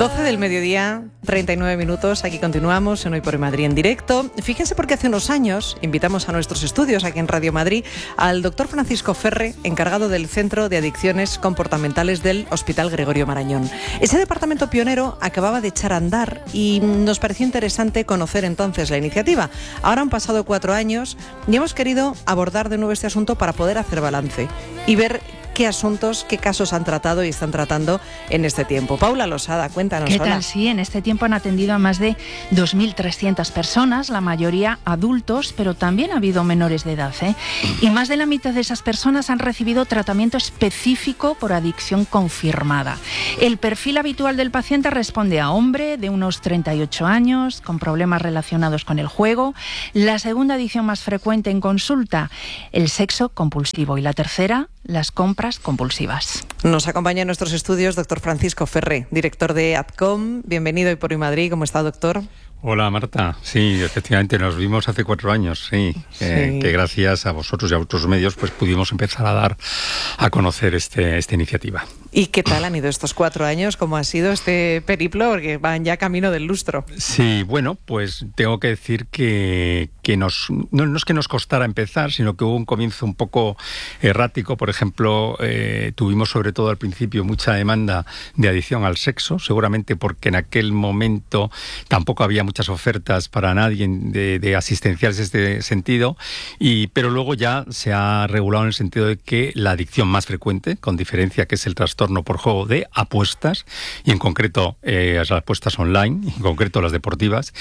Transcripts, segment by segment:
12 del mediodía, 39 minutos, aquí continuamos en Hoy por Madrid en directo. Fíjense porque hace unos años invitamos a nuestros estudios aquí en Radio Madrid al doctor Francisco Ferre, encargado del Centro de Adicciones Comportamentales del Hospital Gregorio Marañón. Ese departamento pionero acababa de echar a andar y nos pareció interesante conocer entonces la iniciativa. Ahora han pasado 4 años y hemos querido abordar de nuevo este asunto para poder hacer balance y ver qué asuntos, qué casos han tratado y están tratando en este tiempo. Paula Losada, cuéntanos. ¿Qué tal? Sí, en este tiempo han atendido a más de 2.300 personas, la mayoría adultos, pero también ha habido menores de edad, Y más de la mitad de esas personas han recibido tratamiento específico por adicción confirmada. El perfil habitual del paciente responde a hombre de unos 38 años, con problemas relacionados con el juego. La segunda adicción más frecuente en consulta, el sexo compulsivo. Y la tercera, las compras compulsivas. Nos acompaña en nuestros estudios doctor Francisco Ferre, director de ADCOM. Bienvenido Hoy por Hoy Madrid. ¿Cómo está, doctor? Hola, Marta. Sí, efectivamente, nos vimos hace 4 años, sí. Que gracias a vosotros y a vuestros medios pues pudimos empezar a dar a conocer esta iniciativa. ¿Y qué tal han ido estos 4 años? ¿Cómo ha sido este periplo? Porque van ya camino del lustro. Sí, bueno, pues tengo que decir que no es que nos costara empezar, sino que hubo un comienzo un poco errático. Por ejemplo, tuvimos sobre todo al principio mucha demanda de adicción al sexo, seguramente porque en aquel momento tampoco había muchas ofertas para nadie de asistenciales en este sentido, pero luego ya se ha regulado en el sentido de que la adicción más frecuente, con diferencia, que es el trastorno por juego de apuestas, y en concreto las apuestas online, en concreto las deportivas,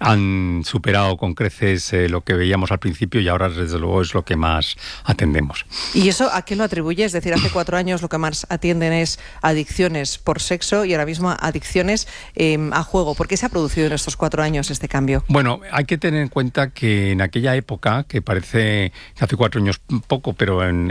han superado con creces lo que veíamos al principio y ahora desde luego es lo que más atendemos. ¿Y eso a qué lo atribuye? Es decir, hace 4 años lo que más atienden es adicciones por sexo y ahora mismo adicciones a juego. ¿Por qué se ha producido en estos 4 años este cambio? Bueno, hay que tener en cuenta que en aquella época, que parece que hace 4 años poco, pero en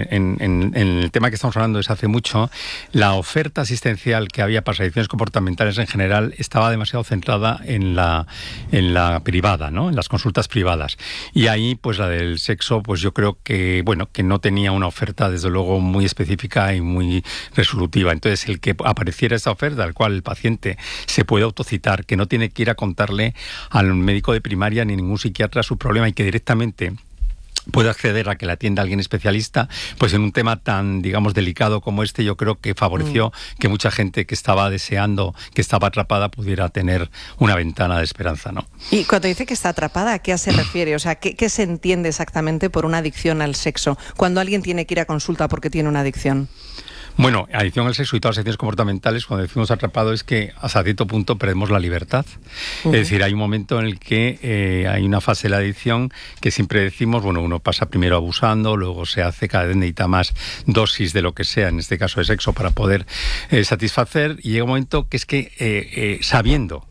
el tema que estamos hablando es hace mucho, la oferta asistencial que había para adicciones comportamentales en general estaba demasiado centrada en la privada, ¿no? En las consultas privadas. Y ahí, pues la del sexo, pues yo creo que, bueno, que no tenía una oferta, desde luego, muy específica y muy resolutiva. Entonces, el que apareciera esa oferta, al cual el paciente se puede autocitar, que no tiene que ir a contarle al médico de primaria ni ningún psiquiatra su problema y que directamente puede acceder a que la atienda alguien especialista, pues en un tema tan, digamos, delicado como este, yo creo que favoreció que mucha gente que estaba deseando, que estaba atrapada, pudiera tener una ventana de esperanza, ¿no? Y cuando dice que está atrapada, ¿a qué se refiere? O sea, ¿qué se entiende exactamente por una adicción al sexo? Cuando alguien tiene que ir a consulta porque tiene una adicción. Bueno, adicción al sexo y todas las adicciones comportamentales, cuando decimos atrapado, es que hasta cierto punto perdemos la libertad. Es decir, hay un momento en el que hay una fase de la adicción que siempre decimos, bueno, uno pasa primero abusando, luego se hace, cada vez necesita más dosis de lo que sea, en este caso de sexo, para poder satisfacer, y llega un momento que es que sabiendo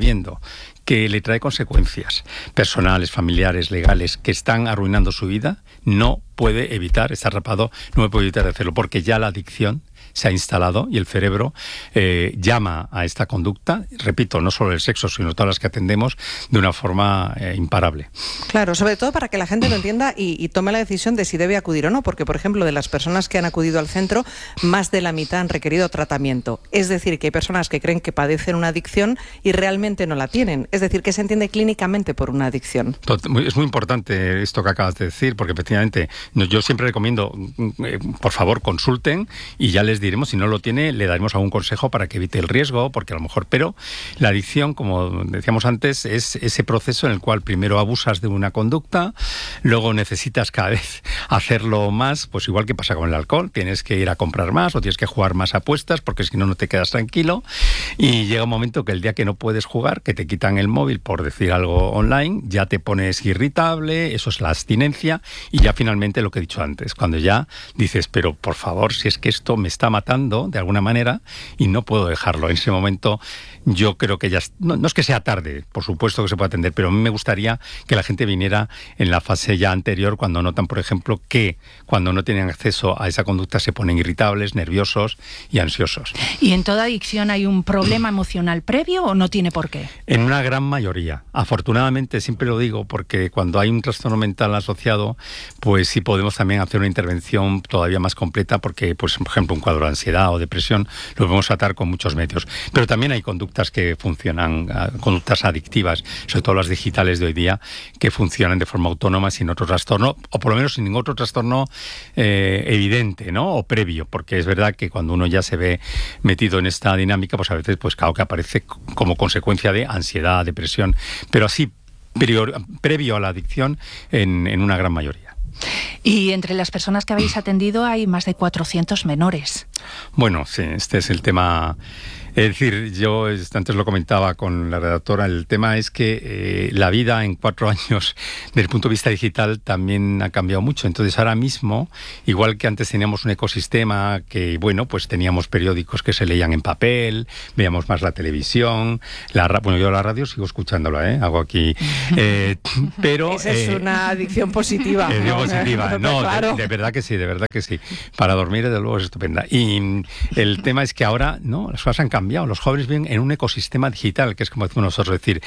que le trae consecuencias personales, familiares, legales, que están arruinando su vida, no puede evitar estar atrapado, no puede evitar hacerlo, porque ya la adicción se ha instalado y el cerebro llama a esta conducta, repito, no solo el sexo, sino todas las que atendemos, de una forma imparable. Claro, sobre todo para que la gente lo entienda y tome la decisión de si debe acudir o no, porque, por ejemplo, de las personas que han acudido al centro, más de la mitad han requerido tratamiento. Es decir, que hay personas que creen que padecen una adicción y realmente no la tienen. Es decir, que se entiende clínicamente por una adicción. Es muy importante esto que acabas de decir, porque efectivamente yo siempre recomiendo, por favor, consulten y ya les diremos, si no lo tiene, le daremos algún consejo para que evite el riesgo, porque a lo mejor, pero la adicción, como decíamos antes, es ese proceso en el cual primero abusas de una conducta, luego necesitas cada vez hacerlo más, pues igual que pasa con el alcohol, tienes que ir a comprar más o tienes que jugar más apuestas, porque si no, no te quedas tranquilo, y llega un momento que el día que no puedes jugar, que te quitan el móvil, por decir algo online, ya te pones irritable, eso es la abstinencia, y ya finalmente lo que he dicho antes, cuando ya dices, pero por favor, si es que esto me está matando de alguna manera y no puedo dejarlo. En ese momento yo creo que ya no es que sea tarde, por supuesto que se puede atender, pero a mí me gustaría que la gente viniera en la fase ya anterior, cuando notan, por ejemplo, que cuando no tienen acceso a esa conducta se ponen irritables, nerviosos y ansiosos. ¿Y en toda adicción hay un problema emocional previo o no tiene por qué? En una gran mayoría. Afortunadamente, siempre lo digo, porque cuando hay un trastorno mental asociado, pues sí podemos también hacer una intervención todavía más completa, porque, pues, por ejemplo, un cuadro cuadro de ansiedad o depresión, lo podemos tratar con muchos medios. Pero también hay conductas que funcionan, conductas adictivas, sobre todo las digitales de hoy día, que funcionan de forma autónoma sin otro trastorno, o por lo menos sin ningún otro trastorno evidente, ¿no? O previo, porque es verdad que cuando uno ya se ve metido en esta dinámica, pues a veces, pues claro que aparece como consecuencia de ansiedad, depresión, pero así previo a la adicción en una gran mayoría. Y entre las personas que habéis atendido hay más de 400 menores. Bueno, sí, este es el tema. Es decir, yo antes lo comentaba con la redactora, el tema es que la vida en 4 años, desde el punto de vista digital, también ha cambiado mucho. Entonces, ahora mismo, igual que antes teníamos un ecosistema que, bueno, pues teníamos periódicos que se leían en papel, veíamos más la televisión, bueno, yo la radio sigo escuchándola, hago aquí, pero... Esa es una adicción positiva. Es positiva, no, claro. de verdad que sí, Para dormir, desde luego, es estupenda. Y el tema es que ahora, ¿no?, las cosas han cambiado. Los jóvenes viven en un ecosistema digital, que es como decimos nosotros, decir,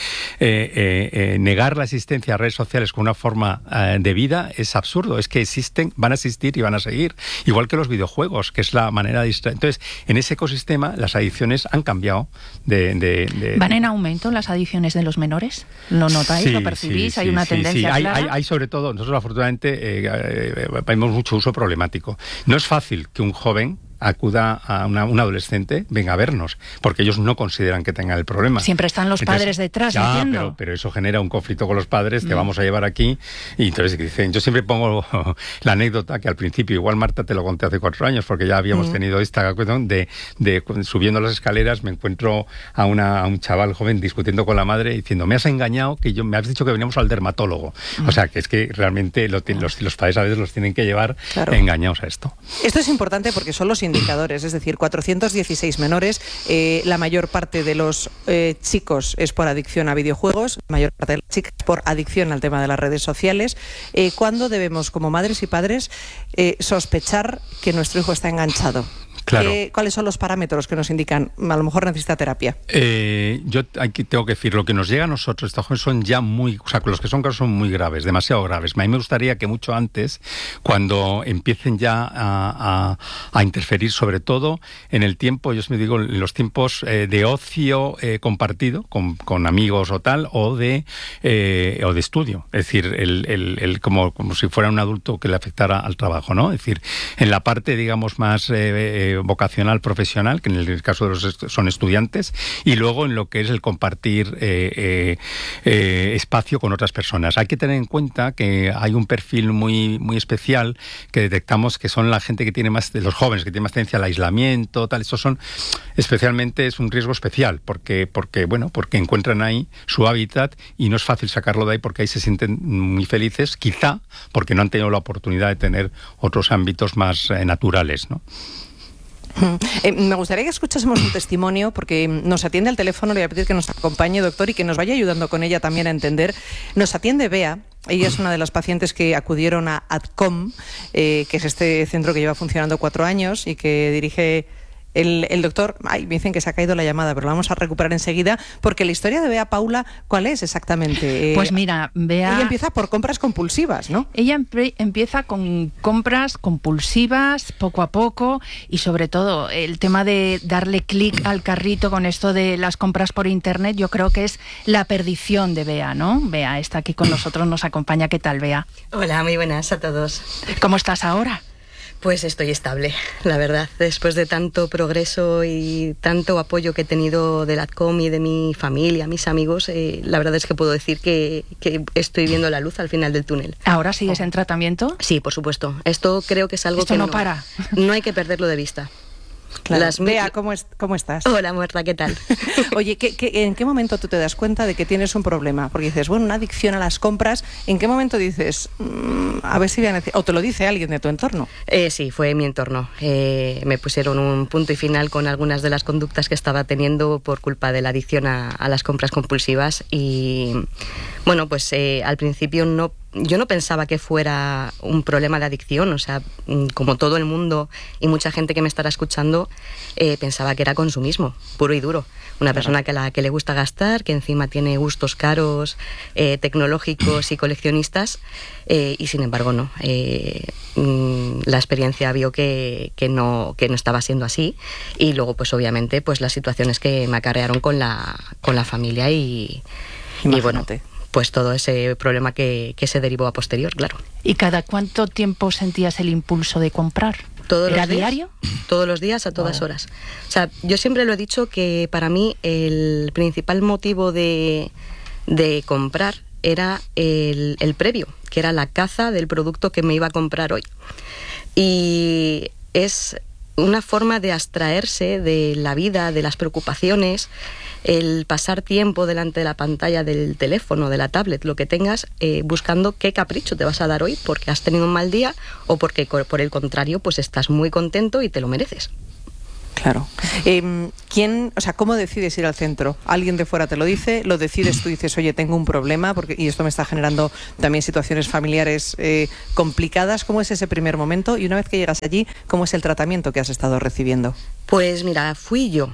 negar la existencia de redes sociales como una forma de vida es absurdo. Es que existen, van a existir y van a seguir. Igual que los videojuegos, que es la manera de distraer. Entonces, en ese ecosistema las adicciones han cambiado ¿Van en aumento las adicciones de los menores? ¿Lo notáis? Sí, ¿Lo percibís? sí, ¿Hay una tendencia clara? Hay sobre todo, nosotros afortunadamente vemos mucho uso problemático. No es fácil que un joven acuda a un adolescente, venga a vernos, porque ellos no consideran que tengan el problema. Siempre están los padres detrás, entiendo. Pero eso genera un conflicto con los padres, te vamos a llevar aquí, y entonces dicen, yo siempre pongo la anécdota que al principio, igual Marta te lo conté hace 4 años, porque ya habíamos tenido esta cuestión de subiendo las escaleras, me encuentro a un chaval joven discutiendo con la madre, diciendo, me has engañado, me has dicho que veníamos al dermatólogo. O sea, que es que realmente los padres a veces los tienen que llevar engañados a esto. Esto es importante porque son los indicadores, es decir, 416 menores, la mayor parte de los chicos es por adicción a videojuegos, la mayor parte de las chicas por adicción al tema de las redes sociales. ¿Cuándo debemos, como madres y padres, sospechar que nuestro hijo está enganchado? Claro. ¿Cuáles son los parámetros que nos indican? A lo mejor necesita terapia. Yo aquí tengo que decir, lo que nos llega a nosotros, estos jóvenes son ya los que son casos son muy graves, demasiado graves. A mí me gustaría que mucho antes, cuando empiecen ya a interferir, sobre todo en el tiempo, yo os me digo, en los tiempos de ocio compartido con amigos o tal, o de estudio. Es decir, como si fuera un adulto que le afectara al trabajo, ¿no? Es decir, en la parte, digamos, más vocacional, profesional, que en el caso de son estudiantes, y luego en lo que es el compartir espacio con otras personas. Hay que tener en cuenta que hay un perfil muy, muy especial que detectamos que son la gente que tiene más, de los jóvenes, que tienen más tendencia al aislamiento, tal. Estos son, especialmente, es un riesgo especial, porque encuentran ahí su hábitat y no es fácil sacarlo de ahí porque ahí se sienten muy felices, quizá porque no han tenido la oportunidad de tener otros ámbitos más naturales, ¿no? Me gustaría que escuchásemos un testimonio, porque nos atiende al teléfono, le voy a pedir que nos acompañe, doctor, y que nos vaya ayudando con ella también a entender. Nos atiende Bea. Ella es una de las pacientes que acudieron a ADCOM, que es este centro que lleva funcionando 4 años y que dirige el doctor. Me dicen que se ha caído la llamada, pero la vamos a recuperar enseguida, porque la historia de Bea Paula, ¿cuál es exactamente? Pues mira, Bea... Ella empieza por compras compulsivas, ¿no? Ella empieza con compras compulsivas, poco a poco, y sobre todo el tema de darle clic al carrito con esto de las compras por internet, yo creo que es la perdición de Bea, ¿no? Bea está aquí con nosotros, nos acompaña. ¿Qué tal, Bea? Hola, muy buenas a todos. ¿Cómo estás ahora? Pues estoy estable, la verdad. Después de tanto progreso y tanto apoyo que he tenido del ADCOM y de mi familia, mis amigos, la verdad es que puedo decir que estoy viendo la luz al final del túnel. ¿Ahora sigues en tratamiento? Sí, por supuesto. Esto creo que es algo Esto que no para. No hay que perderlo de vista. Claro. Bea, ¿cómo estás? Hola, Marta, ¿qué tal? Oye, ¿en qué momento tú te das cuenta de que tienes un problema? Porque dices, bueno, una adicción a las compras, ¿en qué momento dices, a ver si voy a necesitar? ¿O te lo dice alguien de tu entorno? Sí, fue mi entorno. Me pusieron un punto y final con algunas de las conductas que estaba teniendo por culpa de la adicción a las compras compulsivas y, bueno, pues al principio no yo no pensaba que fuera un problema de adicción, o sea, como todo el mundo y mucha gente que me estará escuchando, pensaba que era consumismo, puro y duro. Una persona que le gusta gastar, que encima tiene gustos caros, tecnológicos y coleccionistas, y sin embargo no. La experiencia vio que no estaba siendo así, y luego pues obviamente pues las situaciones que me acarrearon con la familia y bueno, pues todo ese problema que se derivó a posterior, claro. ¿Y cada cuánto tiempo sentías el impulso de comprar? ¿Era diario? Todos los días, a todas horas. O sea, yo siempre lo he dicho que para mí el principal motivo de comprar era el previo, que era la caza del producto que me iba a comprar hoy. Y es una forma de abstraerse de la vida, de las preocupaciones, el pasar tiempo delante de la pantalla del teléfono, de la tablet, lo que tengas, buscando qué capricho te vas a dar hoy porque has tenido un mal día o porque por el contrario pues estás muy contento y te lo mereces. Claro. ¿Cómo decides ir al centro? ¿Alguien de fuera te lo dice? ¿Lo decides tú y dices, oye, tengo un problema y esto me está generando también situaciones familiares complicadas? ¿Cómo es ese primer momento? Y una vez que llegas allí, ¿cómo es el tratamiento que has estado recibiendo? Pues mira, fui yo.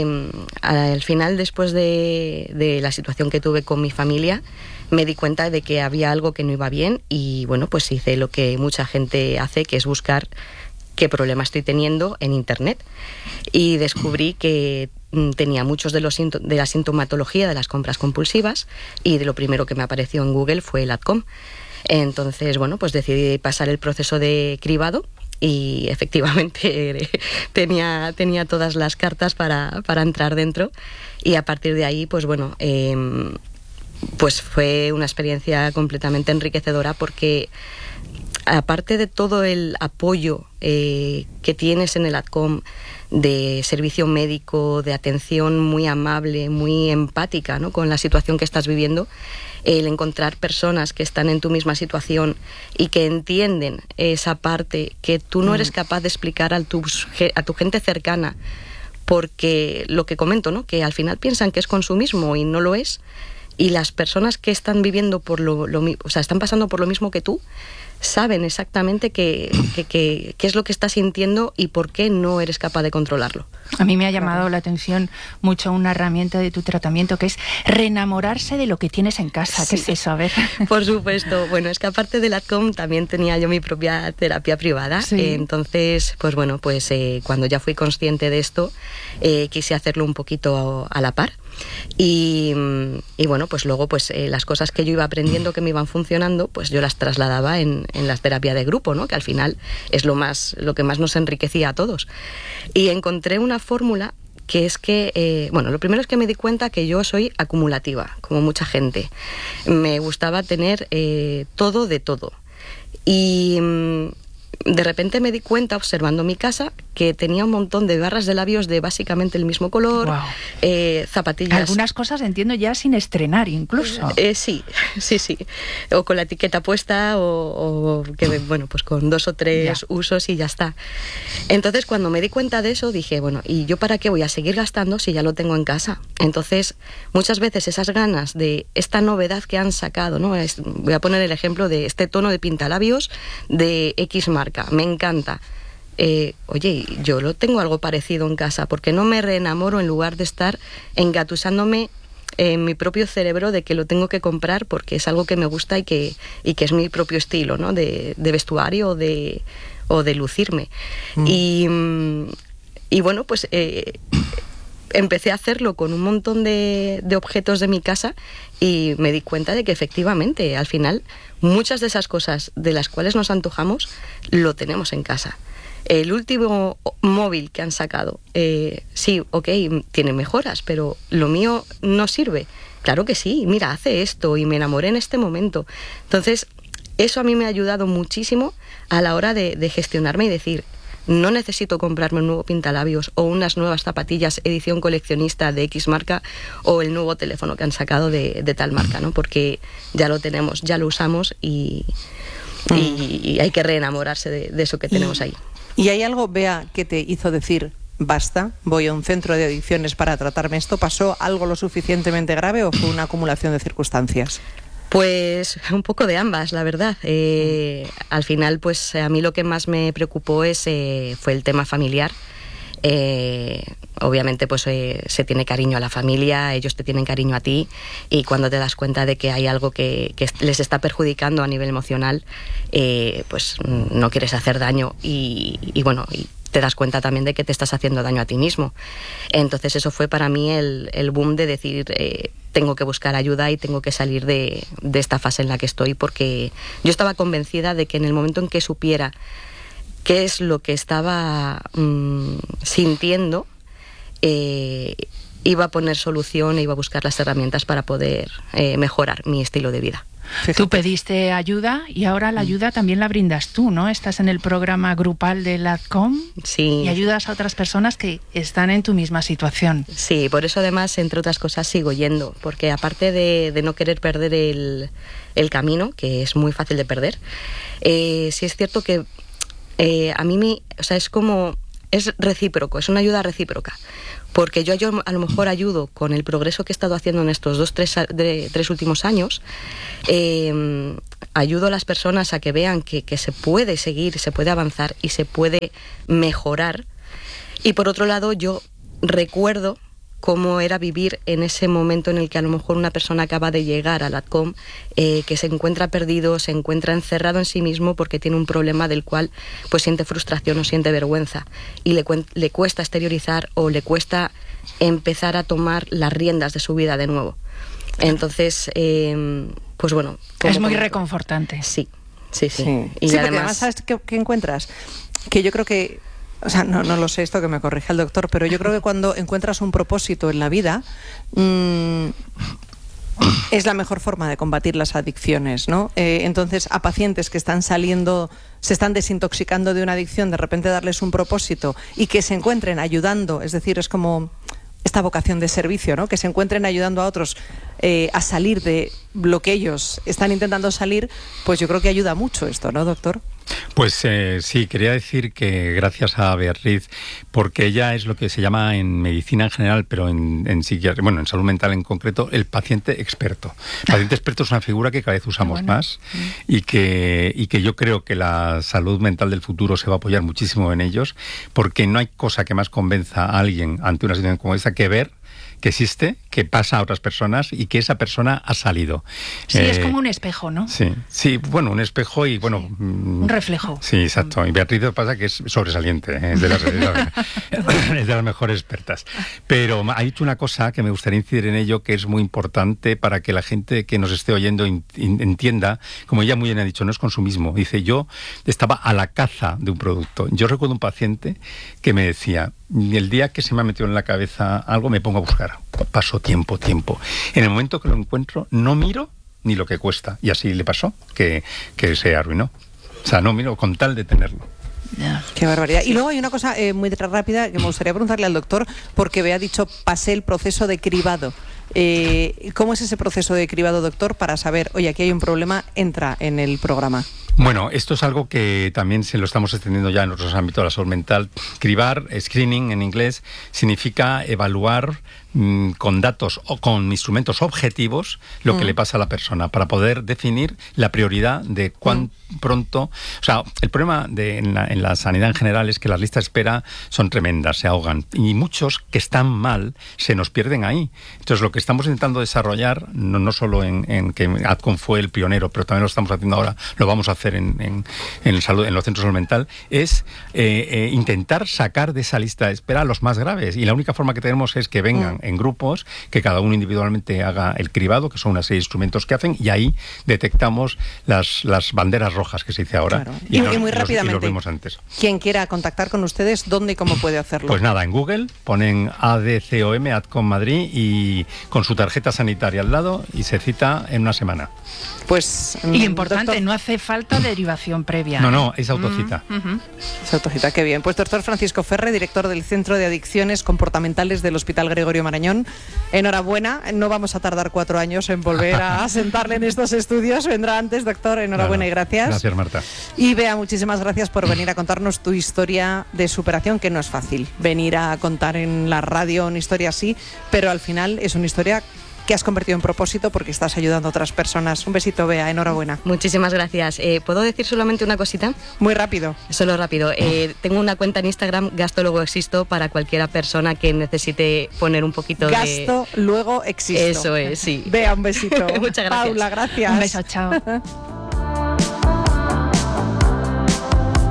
Al final, después de la situación que tuve con mi familia, me di cuenta de que había algo que no iba bien y bueno, pues hice lo que mucha gente hace, que es buscar qué problema estoy teniendo en internet, y descubrí que tenía muchos de la sintomatología de las compras compulsivas, y de lo primero que me apareció en Google fue el ADCOM. Entonces, bueno, pues decidí pasar el proceso de cribado y efectivamente tenía todas las cartas para entrar dentro, y a partir de ahí, pues bueno, pues fue una experiencia completamente enriquecedora porque aparte de todo el apoyo que tienes en el ADCOM, de servicio médico, de atención muy amable, muy empática, ¿no?, con la situación que estás viviendo, el encontrar personas que están en tu misma situación y que entienden esa parte que tú no eres capaz de explicar a tu gente cercana, porque lo que comento, ¿no?, que al final piensan que es consumismo y no lo es, y las personas que están viviendo están pasando por lo mismo que tú, saben exactamente qué es lo que estás sintiendo y por qué no eres capaz de controlarlo. A mí me ha llamado la atención mucho una herramienta de tu tratamiento, que es reenamorarse de lo que tienes en casa. ¿Qué es eso? A ver. Por supuesto. Bueno, es que aparte del ADCOM también tenía yo mi propia terapia privada. Sí. Entonces, pues bueno, pues cuando ya fui consciente de esto, quise hacerlo un poquito a la par. Y bueno, pues luego pues las cosas que yo iba aprendiendo que me iban funcionando, pues yo las trasladaba en la terapia de grupo, ¿no?, que al final es lo que más nos enriquecía a todos. Y encontré una fórmula que es que, lo primero es que me di cuenta que yo soy acumulativa, como mucha gente. Me gustaba tener todo de todo. Y de repente me di cuenta, observando mi casa, que tenía un montón de barras de labios de básicamente el mismo color, wow. Zapatillas. Algunas cosas entiendo ya sin estrenar incluso. Sí. O con la etiqueta puesta o que, bueno, pues con 2 o 3 usos y ya está. Entonces, cuando me di cuenta de eso, dije, bueno, ¿y yo para qué voy a seguir gastando si ya lo tengo en casa? Entonces, muchas veces esas ganas de esta novedad que han sacado, ¿no? Voy a poner el ejemplo de este tono de pintalabios de X marca, me encanta. Oye, yo lo tengo algo parecido en casa, ¿por qué no me reenamoro en lugar de estar engatusándome en mi propio cerebro de que lo tengo que comprar porque es algo que me gusta y que es mi propio estilo, ¿no?, de vestuario o de lucirme? Y bueno, pues empecé a hacerlo con un montón de objetos de mi casa y me di cuenta de que efectivamente al final muchas de esas cosas de las cuales nos antojamos lo tenemos en casa. El último móvil que han sacado, sí, ok, tiene mejoras, pero lo mío no sirve. Claro que sí, mira, hace esto y me enamoré en este momento. Entonces, eso a mí me ha ayudado muchísimo a la hora de gestionarme y decir, no necesito comprarme un nuevo pintalabios o unas nuevas zapatillas edición coleccionista de X marca o el nuevo teléfono que han sacado de tal marca, ¿no? Porque ya lo tenemos, ya lo usamos y hay que reenamorarse de eso que tenemos ahí. ¿Y hay algo, Bea, que te hizo decir, basta, voy a un centro de adicciones para tratarme esto? ¿Pasó algo lo suficientemente grave o fue una acumulación de circunstancias? Pues un poco de ambas, la verdad. Al final, pues a mí lo que más me preocupó fue el tema familiar. Obviamente pues se tiene cariño a la familia, ellos te tienen cariño a ti, y cuando te das cuenta de que hay algo que les está perjudicando a nivel emocional, pues no quieres hacer daño y te das cuenta también de que te estás haciendo daño a ti mismo. Entonces eso fue para mí el boom de decir, tengo que buscar ayuda y tengo que salir de esta fase en la que estoy, porque yo estaba convencida de que en el momento en que supiera qué es lo que estaba sintiendo, iba a poner solución e iba a buscar las herramientas para poder mejorar mi estilo de vida. Fíjate. Tú pediste ayuda y ahora la ayuda también la brindas tú, ¿no? Estás en el programa grupal de la ADCOM, sí, y ayudas a otras personas que están en tu misma situación. Sí, por eso además, entre otras cosas, sigo yendo, porque aparte de no querer perder el camino, que es muy fácil de perder, sí es cierto que a mí es recíproco, es una ayuda recíproca, porque yo a lo mejor ayudo con el progreso que he estado haciendo en estos 3 últimos años, ayudo a las personas a que vean que se puede seguir, se puede avanzar y se puede mejorar, y por otro lado yo recuerdo cómo era vivir en ese momento en el que a lo mejor una persona acaba de llegar a la ADCOM, que se encuentra perdido, se encuentra encerrado en sí mismo porque tiene un problema del cual pues siente frustración o siente vergüenza, y le cuesta exteriorizar o le cuesta empezar a tomar las riendas de su vida de nuevo. Entonces, pues bueno... Es muy reconfortante. Sí. Y sí, además, ¿sabes qué encuentras? Que yo creo que... O sea, no lo sé, esto que me corrige el doctor, pero yo creo que cuando encuentras un propósito en la vida, es la mejor forma de combatir las adicciones, ¿no? Entonces, a pacientes que están saliendo, se están desintoxicando de una adicción, de repente darles un propósito y que se encuentren ayudando, es decir, es como esta vocación de servicio, ¿no? Que se encuentren ayudando a otros a salir de lo que ellos están intentando salir, pues yo creo que ayuda mucho esto, ¿no, doctor? Pues sí, quería decir que gracias a Beatriz, porque ella es lo que se llama en medicina en general, pero en psiquiatría, bueno, en salud mental en concreto, el paciente experto. El paciente experto es una figura que cada vez usamos más y que yo creo que la salud mental del futuro se va a apoyar muchísimo en ellos, porque no hay cosa que más convenza a alguien ante una situación como esta que ver que existe, que pasa a otras personas y que esa persona ha salido. Sí, es como un espejo, ¿no? Sí, bueno, un espejo y bueno... Sí. Un reflejo. Sí, exacto. Y Beatriz pasa que es sobresaliente, es de las mejores expertas. Pero ha dicho una cosa que me gustaría incidir en ello, que es muy importante para que la gente que nos esté oyendo entienda, como ella muy bien ha dicho, no es consumismo. Dice, yo estaba a la caza de un producto. Yo recuerdo un paciente que me decía, el día que se me ha metido en la cabeza algo me pongo a buscar. Paso tiempo. En el momento que lo encuentro, no miro ni lo que cuesta. Y así le pasó, que se arruinó. O sea, no miro con tal de tenerlo. Qué barbaridad. Y luego hay una cosa muy rápida que me gustaría preguntarle al doctor, porque me ha dicho, pasé el proceso de cribado. ¿Cómo es ese proceso de cribado, doctor, para saber, oye, aquí hay un problema, entra en el programa? Bueno, esto es algo que también se lo estamos extendiendo ya en otros ámbitos de la salud mental. Cribar, screening en inglés, significa evaluar con datos o con instrumentos objetivos lo que le pasa a la persona, para poder definir la prioridad de cuán pronto... O sea, el problema en la sanidad en general es que las listas de espera son tremendas, se ahogan, y muchos que están mal se nos pierden ahí. Entonces, lo que estamos intentando desarrollar, no solo en que ADCOM fue el pionero, pero también lo estamos haciendo ahora, lo vamos a hacer en los centros de salud mental, es intentar sacar de esa lista de espera a los más graves. Y la única forma que tenemos es que vengan en grupos, que cada uno individualmente haga el cribado, que son una serie de instrumentos que hacen, y ahí detectamos las banderas rojas que se dice ahora. Claro. Y muy rápidamente, los vimos antes. Quien quiera contactar con ustedes, ¿dónde y cómo puede hacerlo? Pues nada, en Google ponen ADCOM, ADCOM Madrid, y con su tarjeta sanitaria al lado, y se cita en una semana. Pues y importante, doctor, no hace falta derivación previa. No, es autocita. Es autocita, qué bien. Pues doctor Francisco Ferre, director del Centro de Adicciones Comportamentales del Hospital Gregorio Marañón, enhorabuena. No vamos a tardar 4 años en volver a sentarle en estos estudios. Vendrá antes, doctor. Enhorabuena y gracias. Gracias, Marta. Y Bea, muchísimas gracias por venir a contarnos tu historia de superación, que no es fácil venir a contar en la radio una historia así, pero al final es una historia que has convertido en propósito porque estás ayudando a otras personas. Un besito, Bea, enhorabuena. Muchísimas gracias. ¿Puedo decir solamente una cosita? Muy rápido. Solo rápido. Tengo una cuenta en Instagram, Gasto Luego Existo, para cualquiera persona que necesite poner un poquito de... Gasto Luego Existo. Eso es, sí. Bea, un besito. Muchas gracias. Paula, gracias. Un beso, chao.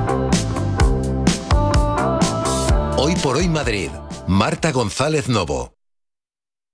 Hoy por hoy Madrid. Marta González Novo.